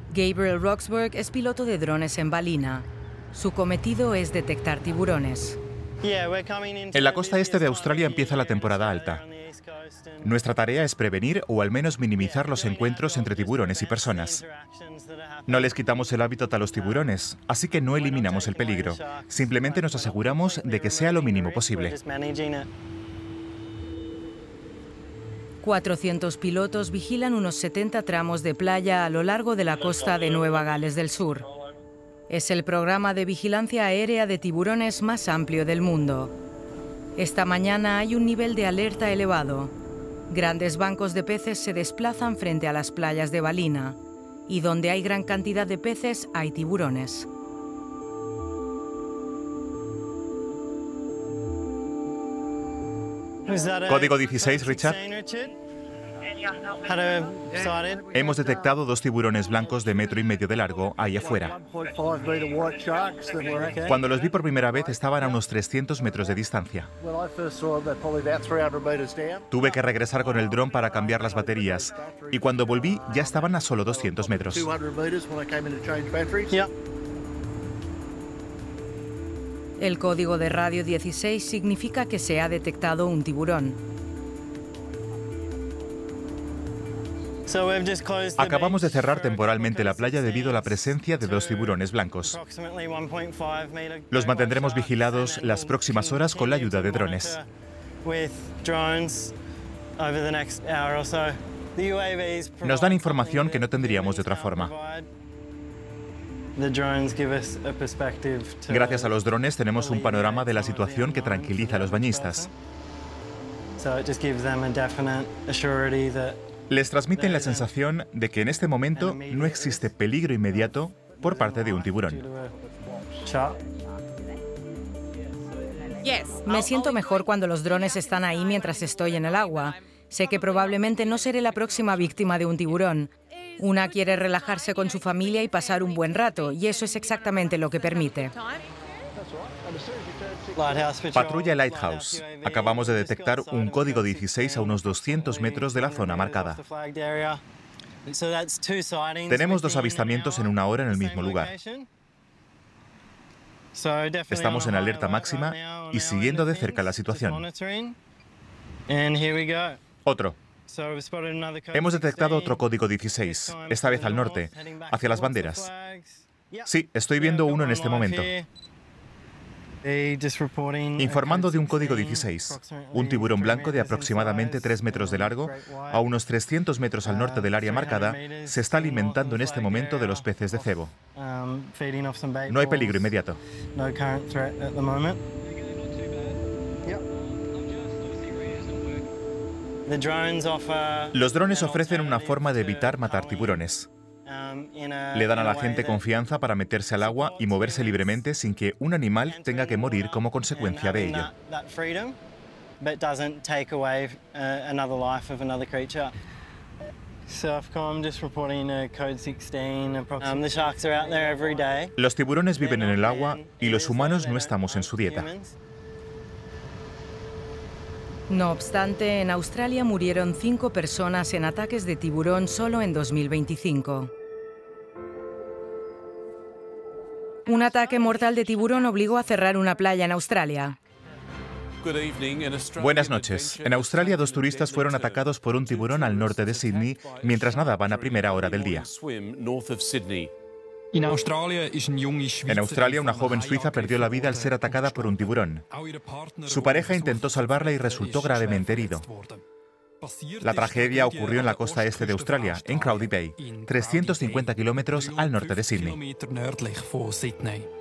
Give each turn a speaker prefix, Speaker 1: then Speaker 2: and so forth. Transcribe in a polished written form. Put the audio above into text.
Speaker 1: Gabriel Roxburgh es piloto de drones en Ballina. Su cometido es detectar tiburones.
Speaker 2: En la costa este de Australia empieza la temporada alta. Nuestra tarea es prevenir o al menos minimizar los encuentros entre tiburones y personas. No les quitamos el hábitat a los tiburones, así que no eliminamos el peligro. Simplemente nos aseguramos de que sea lo mínimo posible.
Speaker 1: 400 pilotos vigilan unos 70 tramos de playa a lo largo de la costa de Nueva Gales del Sur. Es el programa de vigilancia aérea de tiburones más amplio del mundo. Esta mañana hay un nivel de alerta elevado. Grandes bancos de peces se desplazan frente a las playas de Ballina, y donde hay gran cantidad de peces hay tiburones.
Speaker 2: Código 16, Richard. Hemos detectado 2 tiburones blancos de 1,5 metros de largo ahí afuera. Cuando los vi por primera vez estaban a unos 300 metros de distancia. Tuve que regresar con el dron para cambiar las baterías y cuando volví ya estaban a solo 200 metros.
Speaker 1: El código de radio 16 significa que se ha detectado un tiburón.
Speaker 2: Acabamos de cerrar temporalmente la playa debido a la presencia de 2 tiburones blancos. Los mantendremos vigilados las próximas horas con la ayuda de drones. Nos dan información que no tendríamos de otra forma. Gracias a los drones tenemos un panorama de la situación que tranquiliza a los bañistas. Les transmiten la sensación de que en este momento no existe peligro inmediato por parte de un tiburón.
Speaker 1: Me siento mejor cuando los drones están ahí mientras estoy en el agua. Sé que probablemente no seré la próxima víctima de un tiburón. Una quiere relajarse con su familia y pasar un buen rato, y eso es exactamente lo que permite.
Speaker 2: Patrulla Lighthouse. Acabamos de detectar un código 16 a unos 200 metros de la zona marcada. Tenemos 2 avistamientos en una hora en el mismo lugar. Estamos en alerta máxima y siguiendo de cerca la situación. Otro. Hemos detectado otro código 16, esta vez al norte, hacia las banderas. Sí, estoy viendo uno en este momento. Informando de un código 16, un tiburón blanco de aproximadamente 3 metros de largo, a unos 300 metros al norte del área marcada, se está alimentando en este momento de los peces de cebo. No hay peligro inmediato. Los drones ofrecen una forma de evitar matar tiburones. Le dan a la gente confianza para meterse al agua y moverse libremente sin que un animal tenga que morir como consecuencia de ello. Los tiburones viven en el agua y los humanos no estamos en su dieta.
Speaker 1: No obstante, en Australia murieron 5 personas en ataques de tiburón solo en 2025. Un ataque mortal de tiburón obligó a cerrar una playa en Australia.
Speaker 2: Buenas noches. En Australia, 2 turistas fueron atacados por un tiburón al norte de Sydney mientras nadaban a primera hora del día. En Australia, una joven suiza perdió la vida al ser atacada por un tiburón. Su pareja intentó salvarla y resultó gravemente herido. La tragedia ocurrió en la costa este de Australia, en Crowdy Bay, 350 kilómetros al norte de Sydney.